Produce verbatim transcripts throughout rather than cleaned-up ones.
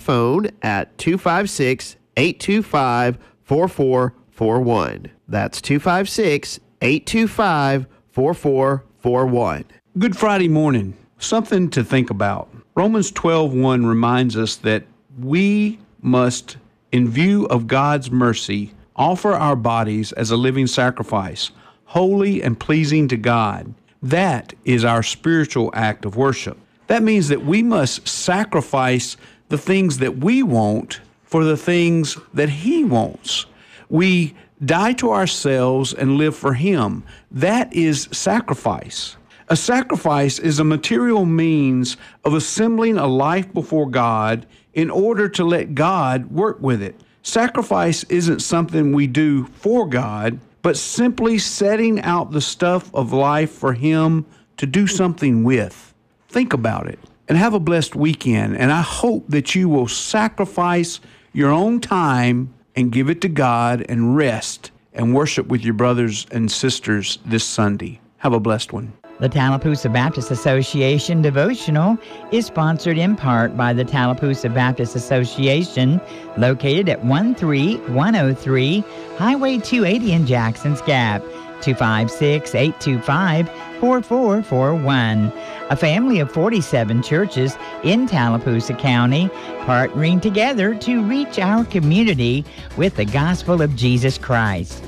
phone at two five six, eight two five, four four four one. That's two five six, eight two five, four four four one. Good Friday morning. Something to think about. Romans twelve one reminds us that we must, in view of God's mercy, offer our bodies as a living sacrifice, holy and pleasing to God. That is our spiritual act of worship. That means that we must sacrifice the things that we want for the things that He wants. We die to ourselves and live for Him. That is sacrifice. A sacrifice is a material means of assembling a life before God in order to let God work with it. Sacrifice isn't something we do for God, but simply setting out the stuff of life for Him to do something with. Think about it and have a blessed weekend. And I hope that you will sacrifice your own time and give it to God and rest and worship with your brothers and sisters this Sunday. Have a blessed one. The Tallapoosa Baptist Association devotional is sponsored in part by the Tallapoosa Baptist Association, located at one three one oh three Highway two eighty in Jackson's Gap, two five six, eight two five, four four four one. A family of forty-seven churches in Tallapoosa County, partnering together to reach our community with the gospel of Jesus Christ.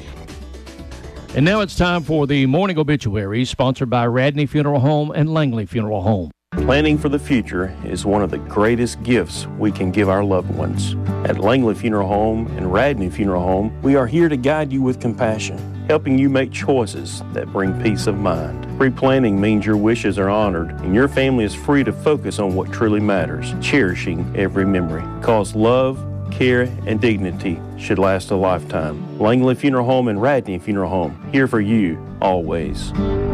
And now it's time for the morning obituary, sponsored by Radney Funeral Home and Langley Funeral Home. Planning for the future is one of the greatest gifts we can give our loved ones. At Langley Funeral Home and Radney Funeral Home, we are here to guide you with compassion, helping you make choices that bring peace of mind. Pre-planning means your wishes are honored and your family is free to focus on what truly matters, cherishing every memory. Because love, care, and dignity should last a lifetime. Langley Funeral Home and Radney Funeral Home, here for you always.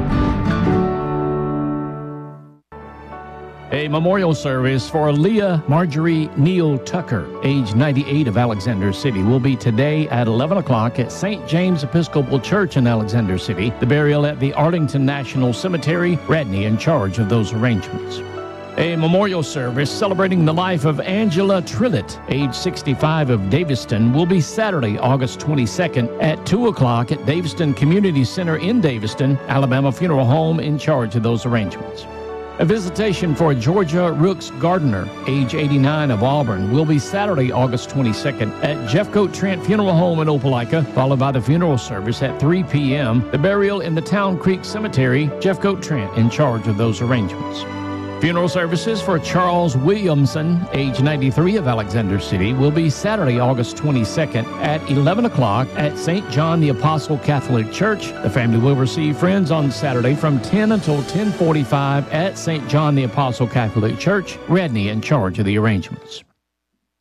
A memorial service for Leah Marjorie Neal Tucker, age ninety-eight, of Alexander City, will be today at eleven o'clock at Saint James Episcopal Church in Alexander City. The burial at the Arlington National Cemetery, Radney in charge of those arrangements. A memorial service celebrating the life of Angela Trillett, age sixty-five, of Daviston, will be Saturday, August twenty-second at two o'clock at Daviston Community Center in Daviston. Alabama Funeral Home in charge of those arrangements. A visitation for Georgia Rooks Gardner, age eighty-nine, of Auburn, will be Saturday, August twenty-second at Jeffcoat Trent Funeral Home in Opelika, followed by the funeral service at three p.m. The burial in the Town Creek Cemetery, Jeffcoat Trent in charge of those arrangements. Funeral services for Charles Williamson, age ninety-three, of Alexander City, will be Saturday, August twenty-second at eleven o'clock at Saint John the Apostle Catholic Church. The family will receive friends on Saturday from ten until ten forty-five at Saint John the Apostle Catholic Church. Radney in charge of the arrangements.